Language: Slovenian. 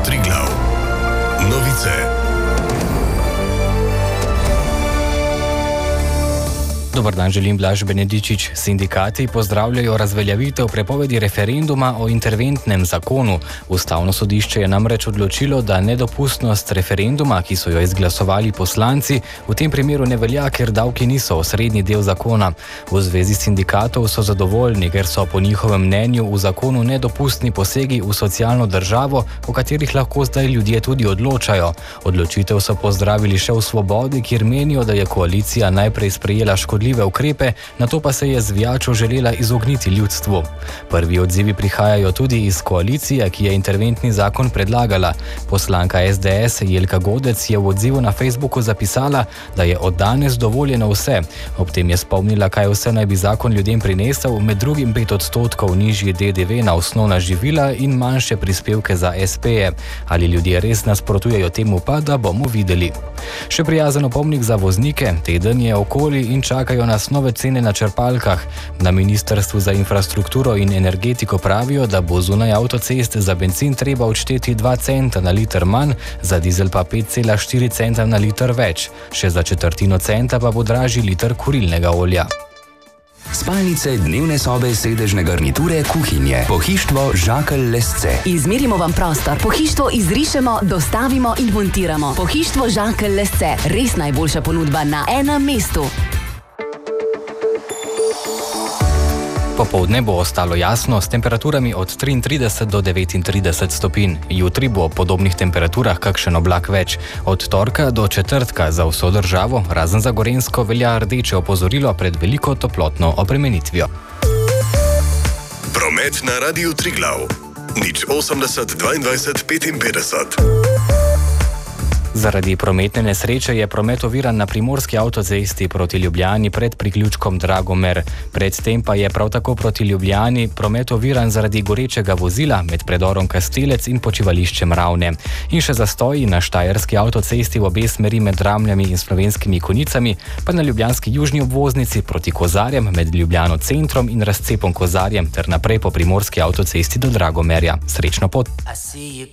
Triglav. Novice. Dobar dan, želim Blaž Benedičič. Sindikati pozdravljajo razveljavitev prepovedi referenduma o interventnem zakonu. Ustavno sodišče je namreč odločilo, da nedopustnost referenduma, ki so jo izglasovali poslanci, v tem primeru ne velja, ker davki niso osrednji del zakona. V zvezi sindikatov so zadovoljni, ker so po njihovem mnenju v zakonu nedopustni posegi v socialno državo, o katerih lahko zdaj ljudje tudi odločajo. Odločitev so pozdravili še v Svobodi, kjer menijo, da je koalicija najprej sprejela škodljive ukrepe, nato pa se je zvijačo želela izogniti ljudstvu. Prvi odzivi prihajajo tudi iz koalicije, ki je interventni zakon predlagala. Poslanka SDS Jelka Godec je v odzivu na Facebooku zapisala, da je od danes dovoljeno vse. Ob tem je spomnila, kaj vse naj bi zakon ljudem prinesel, med drugim 5% nižji DDV na osnovna živila in manjše prispevke za SP-je. Ali ljudje res nasprotujejo temu, pa da bomo videli. Še prijazen opomnik za voznike, teden je okoli in čakajo nas nove cene na črpalkah. Na Ministrstvu za infrastrukturo in energetiko pravijo, da bo zunaj avtocest za bencin treba odšteti 2 centa na liter manj, za dizel pa 5,4 centa na liter več. Še za 1/4 centa pa bo dražji liter kurilnega olja. Spalnice, dnevne sobe, sedežne garniture, kuhinje. Pohištvo Žakelj Lesce. Izmerimo vam prostor, pohištvo izrišemo, dostavimo in montiramo. Pohištvo Žakelj Lesce. Res najboljša ponudba na enem mestu. Popoldne bo ostalo jasno s temperaturami od 33 do 39 stopinj. Jutri bo ob podobnih temperaturah kakšen oblak več. Od torka do četrtka za vso državo, razen za Gorenjsko, velja rdeče opozorilo pred veliko toplotno obremenitvijo. Promet na Radiu Triglav. 080 22 55. Zaradi prometne nesreče je promet oviran na primorski avtocesti proti Ljubljani pred priključkom Dragomer. Predtem pa je prav tako proti Ljubljani promet oviran zaradi gorečega vozila med predorom Kastelec in počivališčem Ravne. In še zastoji na štajerski avtocesti v obe smeri med Ramljami in Slovenskimi Konjicami, pa na ljubljanski južni obvoznici proti Kozarjem med Ljubljano centrom in razcepom Kozarjem ter naprej po primorski avtocesti do Dragomerja. Srečno pot!